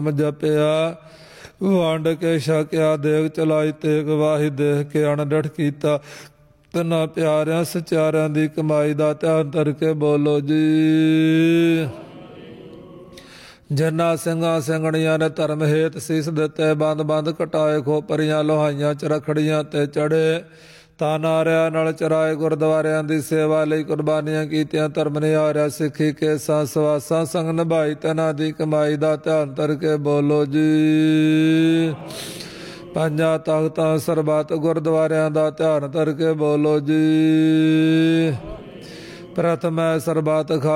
ਜਪਿਆ ਵੰਡ ਕੇ ਛਕਿਆ ਦੇਗ ਚਲਾਈ ਤੇਗ ਵਾਹੀ ਦੇਖ ਕੇ ਅਣਡਿਠ ਕੀਤਾ ਤਿੰਨਾਂ ਪਿਆਰਿਆਂ ਸਚਿਆਰਿਆਂ ਦੀ ਕਮਾਈ ਦਾ ਧਿਆਨ ਧਰ ਕੇ ਬੋਲੋ ਜੀ। ਜਿਨ੍ਹਾਂ ਸਿੰਘਾਂ ਸਿੰਘਣੀਆਂ ਨੇ ਧਰਮ ਹੇਤ ਸੀਸ ਦਿੱਤੇ ਬੰਦ ਬੰਦ ਕਟਾਏ ਖੋਪਰੀਆਂ ਲੋਹਾਈਆਂ ਚ ਰਖੜੀਆਂ ਤੇ ਚੜੇ ਤਾਂ ਨਾਰਿਆਂ ਨਾਲ ਚਰਾਏ ਗੁਰਦੁਆਰਿਆਂ ਦੀ ਸੇਵਾ ਲਈ ਕੁਰਬਾਨੀਆਂ ਕੀਤੀਆਂ ਧਰਮ ਨਿਹਾਰਿਆ ਸਿੱਖੀ ਕੇਸਾਂ ਸਵਾਸਾਂ ਸੰਗ ਨਿਭਾਈ ਤਿੰਨਾਂ ਦੀ ਕਮਾਈ ਦਾ ਧਿਆਨ ਧਰ ਕੇ ਬੋਲੋ ਜੀ। ਪੰਜਾਂ ਤਖ਼ਤਾਂ ਸਰਬੱਤ ਗੁਰਦੁਆਰਿਆਂ ਦਾ ਧਿਆਨ ਧਰ ਕੇ ਬੋਲੋ ਜੀ। ਪ੍ਰਥਮ ਸਰਬੱਤ